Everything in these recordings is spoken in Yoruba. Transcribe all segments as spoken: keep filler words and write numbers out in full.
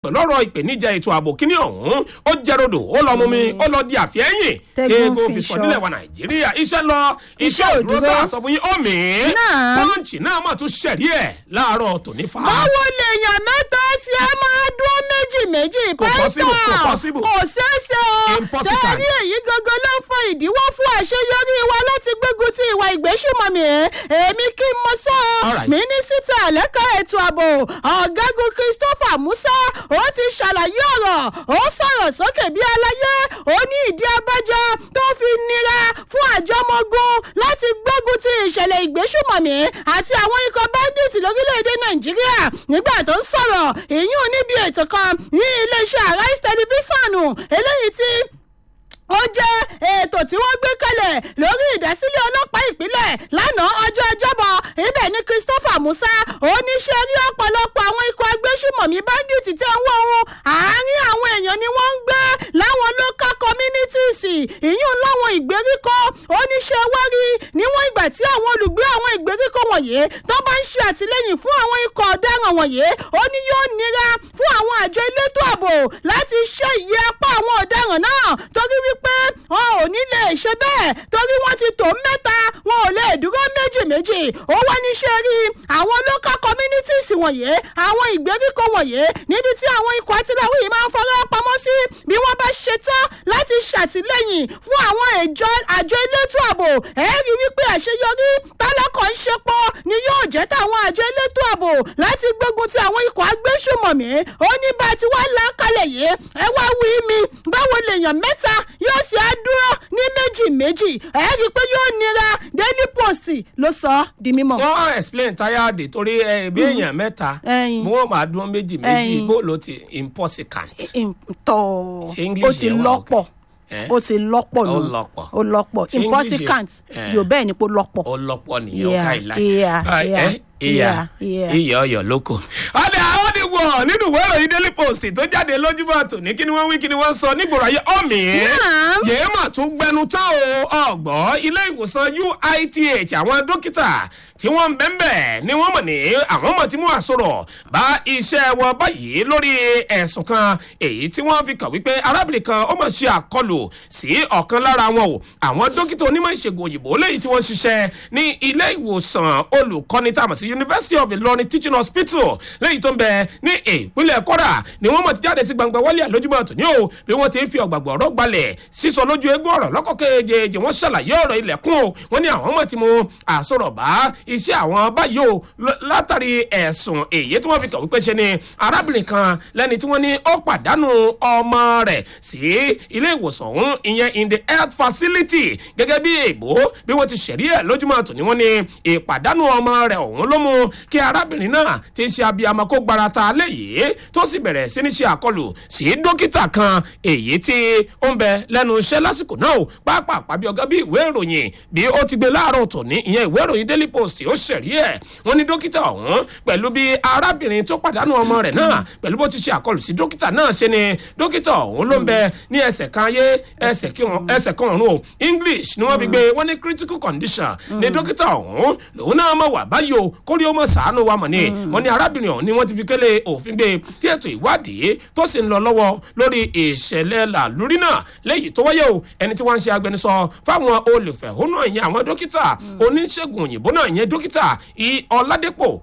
pẹ̀lú ọ̀rọ̀ ìpèníjà ètò ààbò kíní ọ̀hún ó jẹ́rọ̀dò ó lọ mú mi ó lọ di àfihẹ́yìn tí kò fi sọ nílẹ̀ wa nàìjíríà iṣẹ́ lọ iṣẹ́ òdúró sáà sọ fún yín ó mì í pọ́ǹchì náà mà tún ṣẹ̀rí ẹ̀ láàárọ̀ tòní fa. báwo lèèyàn mẹ́ta ṣe é máa dún méjì méjì pẹ́ńtọ̀ kò ṣeéṣe o tẹ́rí èyí gangan ló ń fọ ìdíwọ́ fún àṣeyọrí wa láti gbógun ti ìwà ìgbésùmọ̀mí èmi kí n mọ sọ mínísítà lẹ́ka ètò ààbò ọ̀gágun Christopher Musa ó ti ṣàlàyé ọ̀rọ̀ ó sọ̀rọ̀ sókè bí aláyé ó ní ìdí abájọ tó fi nira fún àjọ ọmọ ogun láti gbógun ti ìṣẹ̀lẹ̀ ìgbésùmọ̀mí àti àwọn ikọ̀ bandits lórílẹ̀‐èdè Nàìjíríà nígbà tó ń sọ̀rọ̀ ìyún níbi ètò kan ní iléeṣẹ́ Arise tẹlifíṣọ̀nù eléyìí tí ó jẹ́ ètò tí wọ́n gbé kalẹ̀ lórí ìdásílẹ̀ ọlọ́pàá ìpínlẹ̀ lánàá ọjọ́ ọjọ́bọ̀ ibẹ̀ ní Christopher Musa oníṣẹ́ rí ọ̀pọ̀lọpọ̀ àwọn ikọ̀ agbésùmọ̀mí bandits tí ń wọ́ ohun àárín àwọn èèyàn ni wọ́n ń gbé láwọn local communities ìyún láwọn ìgbèríko oníṣẹ́ wárí níwọ̀n ìgbà tí àwọn olùgbé àwọn ìgbèríko wọ̀nyí tó bá ń ṣe àtìlẹ́yìn fún àwọn ikọ̀ ọ̀daràn wọ̀nyí ó ní yóò nira fún àwọn àjọ elétò ààbò láti ṣe ìyẹ́ apá àwọn ọ̀daràn náà torí wípé pé wọn ò ní lè ṣe bẹ́ẹ̀ torí wọ́n ti tó mẹ́ta wọn ò lè dúró méjì méjì ó wá ní ṣe rí àwọn local communities wọ̀nyí àwọn ìgbèríko wọ̀nyí níbi tí àwọn ikọ̀ àtìláwí yìí máa ń fọwọ́ pamọ́ sí bí wọ́n bá ṣe tán láti ṣàtìlẹ́yìn fún àwọn àjọ elétò ààbò ẹ̀rí wípé àṣeyọrí tálákọ̀ ń ṣe pọ̀ ni yóò jẹ́ táwọn àjọ elétò ààbò láti gbógun ti àwọn ikọ̀ agbésùmọ̀mí ó ní bá ti wá lákàlẹ̀ yìí ẹ wá wí mi báwo lèèyàn mẹ́ta yóò sì á dúró ní méjì méjì ẹ rí i pé yóò nira Daily Post ló sọ ọ́ di mímọ̀. wọ́n explain táyàdé torí ẹbí èèyàn mẹ́ta wọ́n máa dúró méjì méjì bó ló ti impossible. tọ́ ó ti lọ́pọ̀ ó ti lọ́pọ̀ ló ó lọ́pọ̀ impossible yóò bẹ́ẹ̀ ni pé ó lọ́pọ̀. ó lọ́pọ̀ nìyẹn ó ká ìlà ìyá ìyá ọyọ lóko. ọdẹ àwọn ti wọ nínú ìwé ìròyìn Daily Post tó jáde lójúmọ́ tòní kí ni wọ́n wí kí ni wọ́n sọ nígboro ayé ọ̀mì. yéèmà tún gbẹnu tán o ọgbọ́n ilé ìwòsàn U I T H àwọn dókítà tí wọ́n ń bẹ́ńbẹ́ ni wọ́n mọ̀ ní àwọn ọmọ tí mú àsọ̀rọ̀ bá iṣẹ́ wọn báyìí lórí ẹ̀sùn kan èyí tí wọ́n fi kàn wípé arábìnrin kan ó mọ̀ ṣe àkọlù sí ọ̀kan lára wọn o àwọn dókítà onímọ̀ ìṣègùn òyìnbó léyìí tí wọ́n ṣiṣẹ́ ní ilé ìwòsàn olùkọ́ni tá a mọ̀ sí University of Ilorin Teaching Hospital lẹ́yìn tó ń bẹ ní ìpínlẹ̀ Kwara ni wọ́n mọ̀ ti jáde sí gbangba wálé àlójúmọ́ tòní o bí wọ́n ti ń fi ọ̀gbàgbọ́ ọ̀rọ̀ gbalẹ̀ sísọ lójú eégún ọ̀rọ̀ lọ́kọ̀ kejì wọ́n ṣàlàyé ọ̀rọ̀ ilẹ̀kùn o wọ́n ní àwọn mọ̀ tí mo àsọ̀rọ̀ bá iṣẹ́ àwọn báyìí o látàrí ẹ̀sùn èyí tí wọ́n fi kàn wípé ṣe ni arábìnrin kan lẹ́ni tí wọ́n ní ó pàdánù ọmọ rẹ̀ sí ilé ìwòsàn ọ̀hún ìyẹn in the health facility gẹ́gẹ́ bí èbó bí wọ́n ti ṣẹ̀rí ẹ̀ lójúmọ́ tòní wọ́n ní ìpàdánù ọmọ rẹ̀ ọ̀hún ló mú kí arábìnrin náà ti ṣe abiyamọ kó gbarata léyìí tó sì bẹ̀rẹ̀ sí ní ṣe àkọlù sí dókítà kan èyí tí ó ń bẹ lẹ́nu iṣẹ́ lásìkò náà ó pàápàá bí ọ̀gá bí ìwé ìròyìn bí ó ti gbé láàárọ̀ tòní ìyẹn ìwé ìròyìn Daily Post ó ṣẹ̀rí ẹ̀ wọ́n ní dókítà ọ̀hún pẹ̀lú bí arábìnrin tó pàdánù ọmọ rẹ̀ náà pẹ̀lú bó ti ṣe àkọlù sí dókítà náà ṣe ni dókítà ọ̀hún ló ń bẹ ní ẹsẹ̀ kan ayé ẹsẹ̀ kan ọ̀run o English ni wọ́n fi gbé wọ́n ní critical condition ní dókítà ọ̀hún lòun náà mọ̀ wà báyìí o kórí ó mọ̀ ṣàánú wa mọ̀ ni wọ́n ní arábìnrin ọ̀hún ni wọ́n ti fi kélé òfin gbé tí ètò ìwádìí tó sì ń lọ lọ́wọ́ lórí ìṣẹ̀lẹ̀ làlúrí náà lẹ́yìn tó wáyé o ẹni tí wọ́n ń ṣe agbẹnusọ fáwọn olùfẹ̀hónú ìyẹn àwọn dókítà oníṣègùn òyìnbó náà ìyẹn dókítà Ọládépò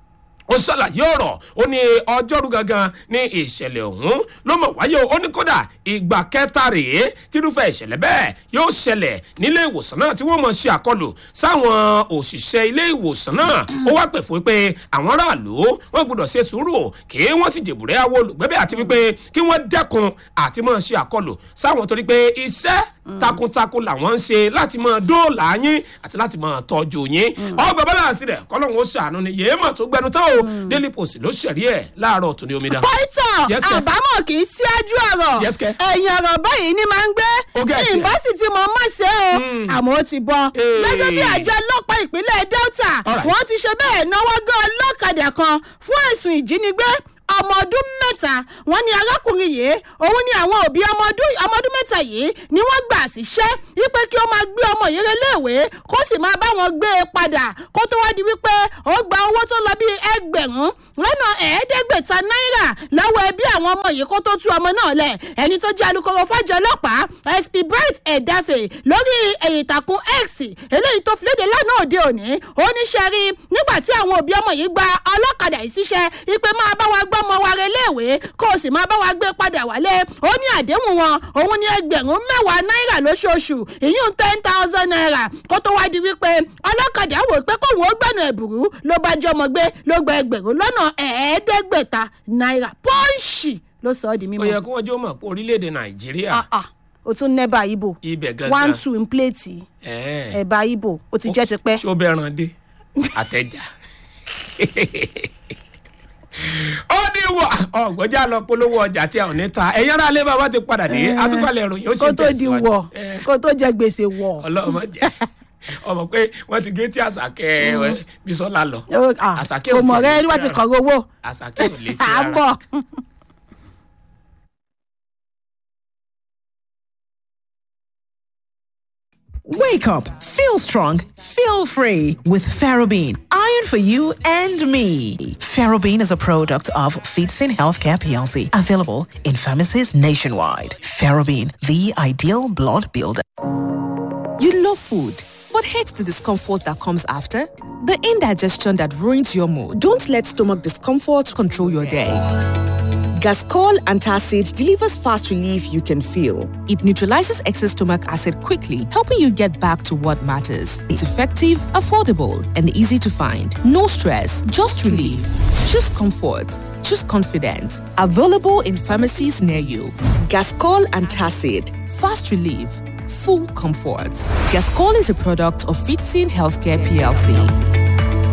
ó ṣàlàyé ọ̀rọ̀ ó ní ọjọ́rú gangan ní ìṣẹ̀lẹ̀ ọ̀hún ló mọ̀ wáyé ó ní kódà ìgbà kẹta rèé tírúfẹ́ ìṣẹ̀lẹ̀ bẹ́ẹ̀ yóò ṣẹlẹ̀ nílé ìwòsàn náà tí wọ́n mọ̀ ṣe àkọlù sáwọn òṣìṣẹ́ ilé ìwòsàn náà ó wá pè fún pé àwọn aráàlú wọ́n gbọ́dọ̀ ṣe sùúrù kí wọ́n sì jèbùrẹ́ àwọn olùgbẹ́bẹ̀ àti wípé kí wọ́n dẹ́kun àti mọ̀ ṣe àkọlù sáwọn torí pé iṣẹ́ takuntakun làwọn ń ṣe láti máa dóòlà yín àti láti máa tọ́jú yín ọgbà bálànsì rẹ̀ kọ́lọ́hún ó ṣàánú ni yéèmọ̀ tó gbẹnu tán o Daily Post ló ṣẹ̀rí ẹ̀ láàárọ̀ tó ní omidan. pọ́ìtọ̀ àbámọ̀ kì í ṣáájú ọ̀rọ̀ ẹ̀yìn ọ̀rọ̀ báyìí ni máa ń gbé yunifásitì mọ̀ mọ̀ ṣe o àmọ́ ó ti bọ́ gẹ́gẹ́ bí àjọ ọlọ́pàá ìpínlẹ̀ Delta wọ́n ti ṣe bẹ́ẹ̀ náwó gan ọlọ́kadà kan fún ẹ̀sùn ìjínigbé ọmọ ọdún mẹ́ta wọ́n ní arákùnrin yìí òun ni àwọn òbí ọmọ ọdún mẹ́ta yìí ni wọ́n gbà síṣẹ́ wípé kí ó máa gbé ọmọ yìí reléèwé kó sì máa bá wọn gbé e padà kó tó wá di wípé ó gba owó tó lọ bí ẹgbẹ̀rún lọ́nà ẹ̀ẹ́dẹ́gbẹ̀ta náírà lọ́wọ́ ẹbí àwọn ọmọ yìí kó tó tú ọmọ náà lẹ̀. ẹni tó jẹ́ alukoro fájọ ọlọ́pàá S P Bright Edafe lórí ìtàkùn X eléyìí tó fi léde lánàá òde òní ó ní ṣe rí nígbà tí àwọn òbí ọmọ yìí gba ọlọ́kadà yìí síṣẹ́ ipe máa bá wa gbọ́ ọmọ wa reléèwé kó o sì máa bá wa gbé padà wálé ó ní àdéhùn wọn òun ní ẹgbẹ̀rún mẹ́wàá náírà lóṣooṣù ìyún ten thousand naira kó tó wá di wípé ọlọ́kadà wò pé kóun ó gbẹ̀nà ẹ̀bùrú ló bá jẹ́ ọmọ gbé ló gba ẹgbẹ̀rún lọ́nà ẹ̀ẹ́dẹ́gbẹ̀ta náírà pọ́ǹṣì ló sọ ọ́ di mímọ́. ó yẹ kí wọ́n jó mọ̀ pé orílẹ̀-èdè Nàìjíríà. o tún nẹ́bà ibo ibẹ̀ gangan one two n pléètì ẹ̀bà ibo o ti jẹ́ tipẹ́. ṣó bẹ́ẹ̀ ràn dé àtẹ̀jà. ó ní wọ ọgbọjà lọ polówó ọjà tí a ò ní ta ẹ̀yin ará ilé bàbá ti padà dé àtúpalẹ̀ ìròyìn ó sì tẹ̀síwájú. kó tó di wọ̀ kó tó jẹ gbèsè wọ̀. ọlọ́mọ jẹ́ ọmọ pé wọ́n ti gé tí àṣàkẹ́ Bísọ́lá lọ. àṣàkẹ́ ò mọ̀ rẹ́ wọ́n ti kọ̀rọ̀ owó. àṣàkẹ́ ò létí rárá. Wake up, feel strong, feel free with Ferrobene. Iron for you and me. Ferrobene is a product of Feetsin Healthcare P L C, available in pharmacies nationwide. Ferrobene, the ideal blood builder. You love food, but hate the discomfort that comes after? The indigestion that ruins your mood. Don't let stomach discomfort control your day. Gascol Antacid delivers fast relief you can feel. It neutralizes excess stomach acid quickly, helping you get back to what matters. It's effective, affordable, and easy to find. No stress, just relief. Choose comfort. Choose confidence. Available in pharmacies near you. Gascol Antacid. Fast relief. Full comfort. Gascol is a product of Feetsin Healthcare P L C.